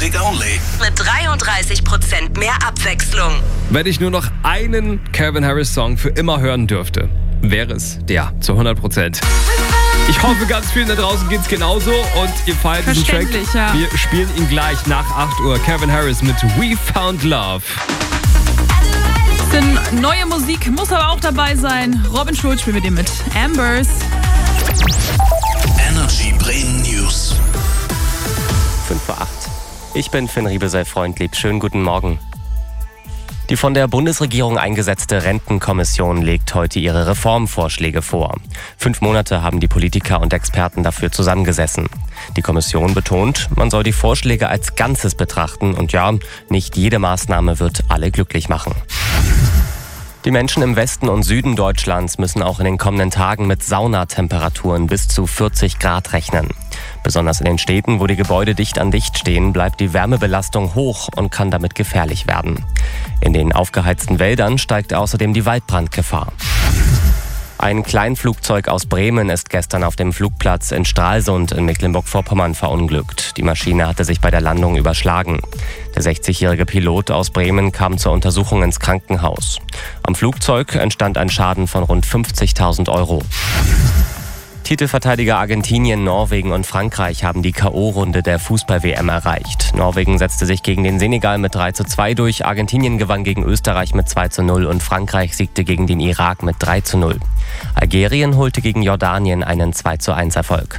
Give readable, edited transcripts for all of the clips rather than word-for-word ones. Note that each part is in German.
Music Only. Mit 33% mehr Abwechslung. Wenn ich nur noch einen Calvin Harris Song für immer hören dürfte, wäre es der zu 100%. Ich hoffe, ganz vielen da draußen geht's genauso und ihr feiert diesen Track. Ja. Wir spielen ihn gleich nach 8 Uhr. Calvin Harris mit We Found Love. Denn neue Musik muss aber auch dabei sein. Robin Schulz spielt mit dem mit Ambers. Energy Bremen News. 5:08. Ich bin Finn Riebesell-Freundlieb. Schönen guten Morgen. Die von der Bundesregierung eingesetzte Rentenkommission legt heute ihre Reformvorschläge vor. 5 Monate haben die Politiker und Experten dafür zusammengesessen. Die Kommission betont, man soll die Vorschläge als Ganzes betrachten und ja, nicht jede Maßnahme wird alle glücklich machen. Die Menschen im Westen und Süden Deutschlands müssen auch in den kommenden Tagen mit Saunatemperaturen bis zu 40 Grad rechnen. Besonders in den Städten, wo die Gebäude dicht an dicht stehen, bleibt die Wärmebelastung hoch und kann damit gefährlich werden. In den aufgeheizten Wäldern steigt außerdem die Waldbrandgefahr. Ein Kleinflugzeug aus Bremen ist gestern auf dem Flugplatz in Stralsund in Mecklenburg-Vorpommern verunglückt. Die Maschine hatte sich bei der Landung überschlagen. Der 60-jährige Pilot aus Bremen kam zur Untersuchung ins Krankenhaus. Am Flugzeug entstand ein Schaden von rund 50.000 €. Titelverteidiger Argentinien, Norwegen und Frankreich haben die K.O.-Runde der Fußball-WM erreicht. Norwegen setzte sich gegen den Senegal mit 3:2 durch, Argentinien gewann gegen Österreich mit 2:0 und Frankreich siegte gegen den Irak mit 3:0. Algerien holte gegen Jordanien einen 2:1 Erfolg.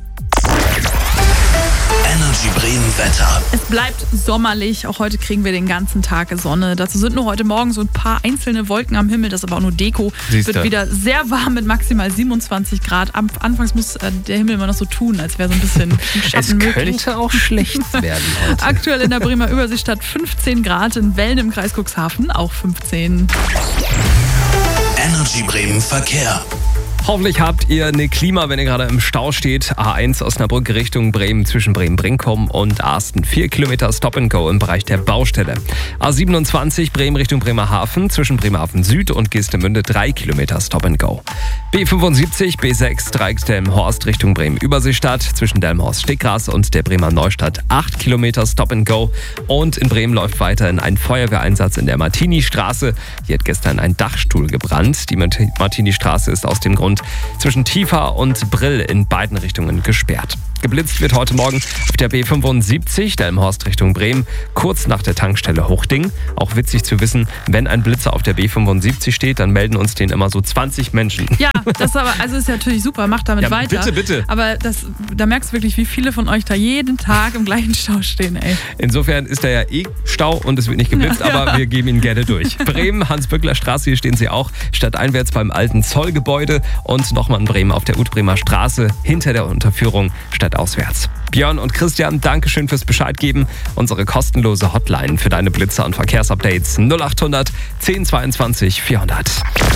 Energy Bremen Wetter. Es bleibt sommerlich. Auch heute kriegen wir den ganzen Tag Sonne. Dazu sind nur heute Morgen so ein paar einzelne Wolken am Himmel. Das ist aber auch nur Deko. Siehste. Wird wieder sehr warm mit maximal 27 Grad. Anfangs muss der Himmel immer noch so tun, als wäre so ein bisschen Schatten möglich. Könnte auch schlecht werden heute. Aktuell in der Bremer Überseestadt 15 Grad. In Wellen im Kreis Cuxhaven auch 15. Energy Bremen Verkehr. Hoffentlich habt ihr eine Klima, wenn ihr gerade im Stau steht. A1 Osnabrück Richtung Bremen zwischen Bremen-Brinkum und Arsten. 4 Kilometer Stop and Go im Bereich der Baustelle. A27 Bremen Richtung Bremerhaven zwischen Bremerhaven Süd und Geestemünde 3 Kilometer Stop and Go. B75 B6 Dreiecksdelmenhorst Richtung Bremen Überseestadt zwischen Delmenhorst-Stickgras und der Bremer Neustadt 8 Kilometer Stop and Go. Und in Bremen läuft weiterhin ein Feuerwehreinsatz in der Martini-Straße. Hier hat gestern ein Dachstuhl gebrannt. Die Martini-Straße ist aus dem Grund zwischen Tiefer und Brill in beiden Richtungen gesperrt. Geblitzt wird heute Morgen auf der B75 Delmenhorst Richtung Bremen, kurz nach der Tankstelle Hochding. Auch witzig zu wissen, wenn ein Blitzer auf der B75 steht, dann melden uns den immer so 20 Menschen. Ja, das aber, also ist ja natürlich super, macht damit weiter. Bitte. Aber da merkst du wirklich, wie viele von euch da jeden Tag im gleichen Stau stehen, ey. Insofern ist da ja Stau und es wird nicht geblitzt, aber wir geben ihn gerne durch. Bremen, Hans-Böckler-Straße, hier stehen sie auch, stadteinwärts beim alten Zollgebäude und nochmal in Bremen auf der Utbremer Straße hinter der Unterführung stadtauswärts. Björn und Christian, Dankeschön fürs Bescheid geben. Unsere kostenlose Hotline für deine Blitzer und Verkehrsupdates 0800 1022 400.